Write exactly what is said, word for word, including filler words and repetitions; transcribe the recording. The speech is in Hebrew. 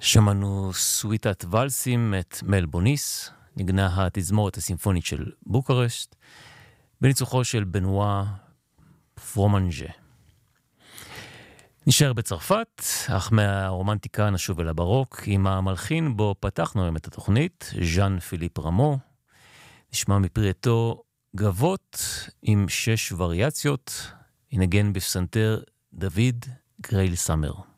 שמענו סוויטת ולסים את מלבוניס, נגנה התזמורת הסימפונית של בוקרשט, בניצוחו של בנואה פרומנג'ה. נשאר בצרפת, אך מהרומנטיקה נשוב אל הברוק, עם המלחין בו פתחנו היום את התוכנית, ז'אן פיליפ רמו. נשמע מפריעתו גבות עם שש וריאציות, ינגן בפסנתר דוד גרייל סאמר.